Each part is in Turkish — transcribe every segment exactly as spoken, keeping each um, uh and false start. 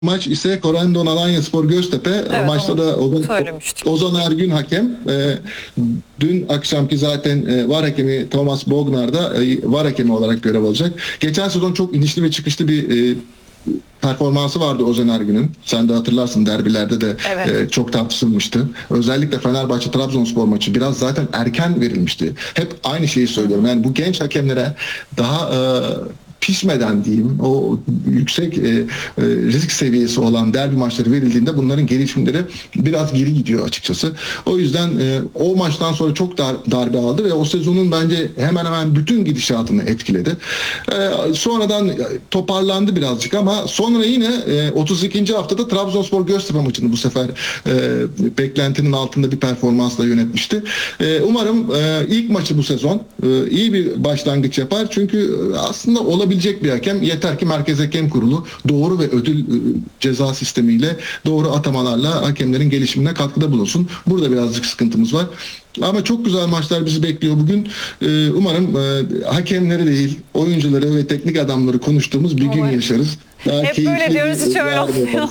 Maç ise Corendon Alanyaspor Göztepe. Evet, Maçta da Ozan, Ozan Ergün hakem. E, dün akşamki zaten e, var hakemi Thomas Bognar da e, var hakemi olarak görev alacak. Geçen sezon çok inişli ve çıkışlı bir e, performansı vardı Ozan Ergün'ün. Sen de hatırlarsın, derbilerde de evet. e, çok tartışılmıştı. Özellikle Fenerbahçe-Trabzonspor maçı biraz zaten erken verilmişti. Hep aynı şeyi söylüyorum. Yani bu genç hakemlere daha e, pişmeden diyeyim, o yüksek e, e, risk seviyesi olan derbi maçları verildiğinde bunların gelişimleri biraz geri gidiyor açıkçası. O yüzden e, o maçtan sonra çok dar, darbe aldı ve o sezonun bence hemen hemen bütün gidişatını etkiledi. E, sonradan toparlandı birazcık ama sonra yine e, otuz ikinci haftada Trabzonspor Göztepe maçını bu sefer e, beklentinin altında bir performansla yönetmişti. E, umarım e, ilk maçı bu sezon e, iyi bir başlangıç yapar. Çünkü aslında olabilir bir hakem, yeter ki Merkez Hakem Kurulu doğru ve ödül ceza sistemiyle, doğru atamalarla hakemlerin gelişimine katkıda bulunsun. Burada birazcık sıkıntımız var. Ama çok güzel maçlar bizi bekliyor bugün. Umarım hakemleri değil, oyuncuları ve teknik adamları konuştuğumuz bir gün yaşarız. Daha Hep böyle diyoruz, hiç öyle olmuyor.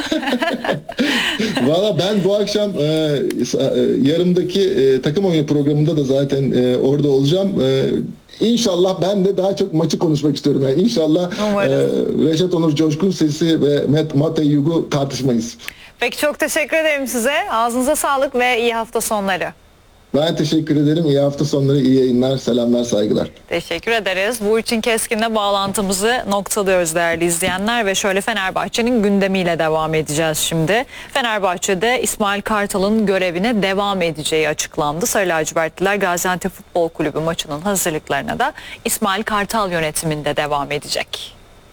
Valla ben bu akşam e, yarımdaki e, takım oyunu programında da zaten e, orada olacağım. E, İnşallah ben de daha çok maçı konuşmak istiyorum. Yani İnşallah e, Reşat Onur Coşkun Sesi ve Mate Yugu tartışmayız. Peki, çok teşekkür ederim size. Ağzınıza sağlık ve iyi hafta sonları. Ben teşekkür ederim. İyi hafta sonları, iyi yayınlar, selamlar, saygılar. Teşekkür ederiz. Burçin Keskin'le bağlantımızı noktalıyoruz değerli izleyenler ve şöyle Fenerbahçe'nin gündemiyle devam edeceğiz şimdi. Fenerbahçe'de İsmail Kartal'ın görevine devam edeceği açıklandı. Sarı lacivertliler Gaziantep Futbol Kulübü maçının hazırlıklarına da İsmail Kartal yönetiminde devam edecek.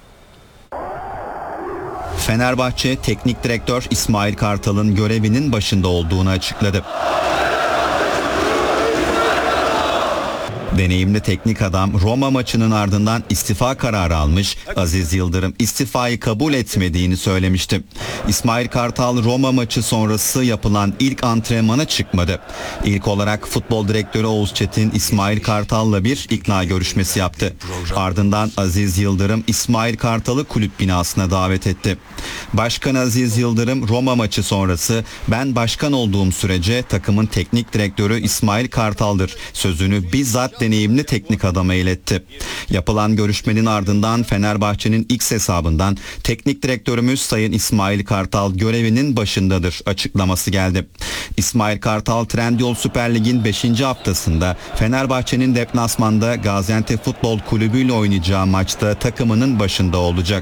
Fenerbahçe Teknik Direktör İsmail Kartal'ın görevinin başında olduğunu açıkladı. Deneyimli teknik adam Roma maçının ardından istifa kararı almış, Aziz Yıldırım istifayı kabul etmediğini söylemişti. İsmail Kartal Roma maçı sonrası yapılan ilk antrenmana çıkmadı. İlk olarak futbol direktörü Oğuz Çetin İsmail Kartal'la bir ikna görüşmesi yaptı. Ardından Aziz Yıldırım İsmail Kartal'ı kulüp binasına davet etti. Başkan Aziz Yıldırım Roma maçı sonrası "Ben başkan olduğum sürece takımın teknik direktörü İsmail Kartal'dır" sözünü bizzat deneyimli teknik adama iletti. Yapılan görüşmenin ardından Fenerbahçe'nin X hesabından "Teknik direktörümüz Sayın İsmail Kartal görevinin başındadır" açıklaması geldi. İsmail Kartal Trendyol Süper Lig'in beşinci haftasında Fenerbahçe'nin deplasmanda Gaziantep Futbol Kulübü ile oynayacağı maçta takımının başında olacak.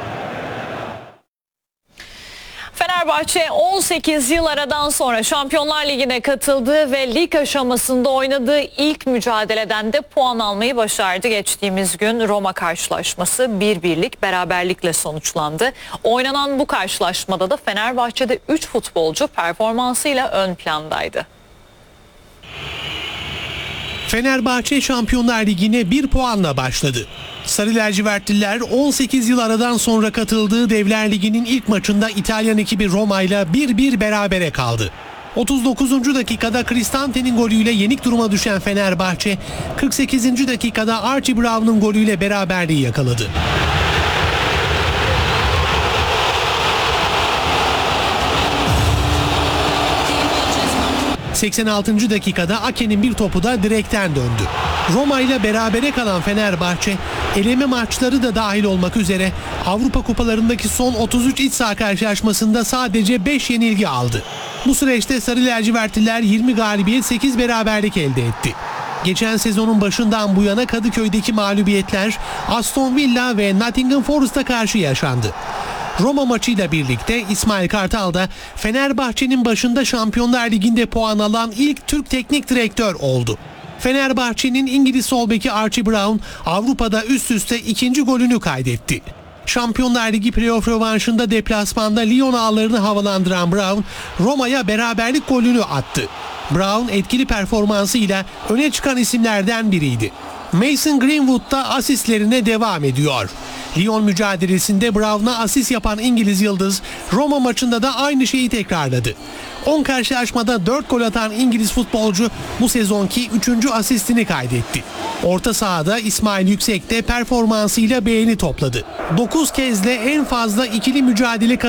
Fenerbahçe on sekiz yıl aradan sonra Şampiyonlar Ligi'ne katıldı ve lig aşamasında oynadığı ilk mücadeleden de puan almayı başardı. Geçtiğimiz gün Roma karşılaşması bir birlik beraberlikle sonuçlandı. Oynanan bu karşılaşmada da Fenerbahçe'de üç futbolcu performansıyla ön plandaydı. Fenerbahçe Şampiyonlar Ligi'ne bir puanla başladı. Sarı lacivertliler on sekiz yıl aradan sonra katıldığı Devler Ligi'nin ilk maçında İtalyan ekibi Roma ile bir bir berabere kaldı. otuz dokuzuncu dakikada Cristante'nin golüyle yenik duruma düşen Fenerbahçe, kırk sekizinci dakikada Archie Brown'un golüyle beraberliği yakaladı. seksen altıncı dakikada Ake'nin bir topu da direkten döndü. Roma ile berabere kalan Fenerbahçe, eleme maçları da dahil olmak üzere Avrupa kupalarındaki son otuz üç iç saha karşılaşmasında sadece beş yenilgi aldı. Bu süreçte Sarı lacivertliler yirmi galibiyet sekiz beraberlik elde etti. Geçen sezonun başından bu yana Kadıköy'deki mağlubiyetler Aston Villa ve Nottingham Forest'a karşı yaşandı. Roma maçıyla birlikte İsmail Kartal da Fenerbahçe'nin başında Şampiyonlar Ligi'nde puan alan ilk Türk teknik direktör oldu. Fenerbahçe'nin İngiliz sol beki Archie Brown Avrupa'da üst üste ikinci golünü kaydetti. Şampiyonlar Ligi playoff rövanşında deplasmanda Lyon ağlarını havalandıran Brown Roma'ya beraberlik golünü attı. Brown etkili performansıyla öne çıkan isimlerden biriydi. Mason Greenwood da asistlerine devam ediyor. Lyon mücadelesinde Brown'a asist yapan İngiliz yıldız Roma maçında da aynı şeyi tekrarladı. on karşılaşmada dört gol atan İngiliz futbolcu bu sezonki üçüncü asistini kaydetti. Orta sahada İsmail Yüksek de performansıyla beğeni topladı. dokuz kezde en fazla ikili mücadele